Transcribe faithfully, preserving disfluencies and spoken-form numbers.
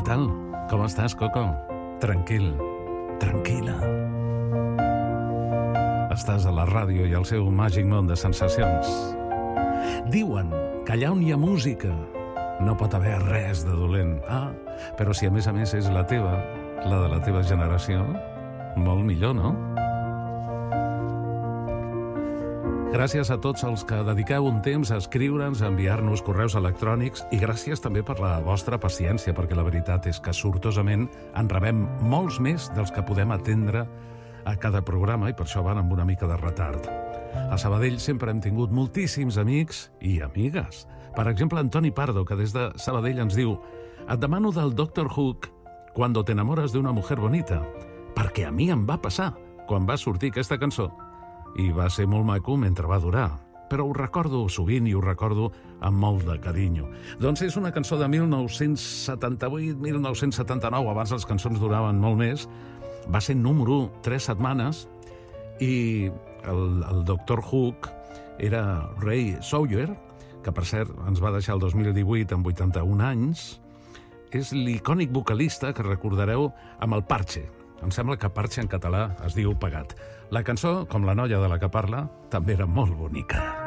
tal? Com estàs, Coco? Tranquil, tranquil·la. Estàs a la ràdio i al seu màgic món de sensacions. Diuen que allà on hi ha música no pot haver res de dolent. Ah, però si a més a més és la teva, la de la teva generació, molt millor, no? Gràcies a tots els que dediqueu un temps a escriure'ns, a enviar-nos correus electrònics i gràcies també per la vostra paciència, perquè la veritat és que sortosament en rebem molts més dels que podem atendre a cada programa i per això van amb una mica de retard. A Sabadell sempre hem tingut moltíssims amics i amigues. Per exemple, Antoni Pardo, que des de Sabadell ens diu: et demano del doctor Hook Cuando te enamoras de una mujer bonita, perquè a mi em va passar quan va sortir aquesta cançó. I va ser molt maco mentre va durar, però ho recordo sovint i ho recordo amb molt de carinyo. Doncs és una cançó de mil nou-cents setanta-vuit mil nou-cents setanta-nou, abans les cançons duraven molt més, va ser número tres setmanes i el, el doctor Hook era Ray Sawyer, que per cert ens va deixar el dos mil divuit amb vuitanta-un anys, és l'icònic vocalista que recordareu amb el Parche. Em sembla que Parche en català es diu pegat. La cançó, com la noia de la que parla, també era molt bonica.